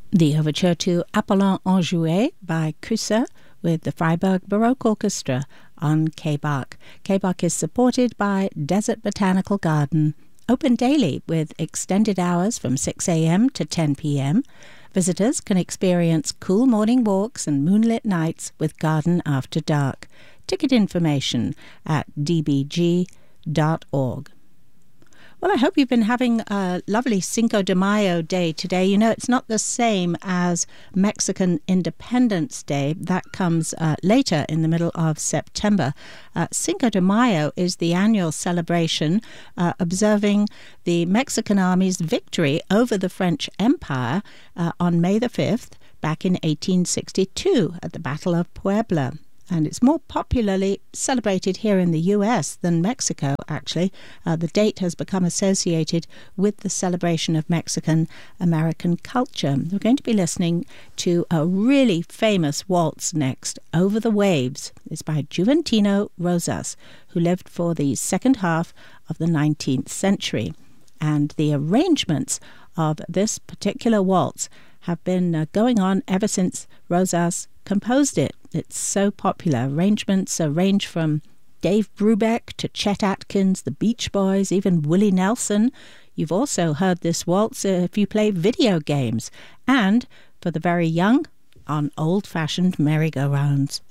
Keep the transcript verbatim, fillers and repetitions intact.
The overture to Apollon Enjoué by Kusa with the Freiburg Baroque Orchestra on K B A C. K B A C is supported by Desert Botanical Garden, open daily with extended hours from six a.m. to ten p.m. Visitors can experience cool morning walks and moonlit nights with garden after dark. Ticket information at d b g dot org. Well, I hope you've been having a lovely Cinco de Mayo day today. You know, it's not the same as Mexican Independence Day. That comes uh, later in the middle of September. Uh, Cinco de Mayo is the annual celebration uh, observing the Mexican Army's victory over the French Empire uh, on May the fifth back in eighteen sixty-two at the Battle of Puebla. And it's more popularly celebrated here in the U S than Mexico, actually. Uh, the date has become associated with the celebration of Mexican-American culture. We're going to be listening to a really famous waltz next, Over the Waves. It's by Juventino Rosas, who lived for the second half of the nineteenth century. And the arrangements of this particular waltz have been uh, going on ever since Rosas composed it. It's so popular. Arrangements uh, range from Dave Brubeck to Chet Atkins, the Beach Boys, even Willie Nelson. You've also heard this waltz uh, if you play video games. And for the very young, on old-fashioned merry-go-rounds.